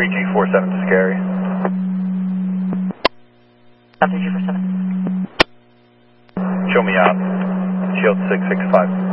3G47 scary. Delta G47. Show me out. Shield 665.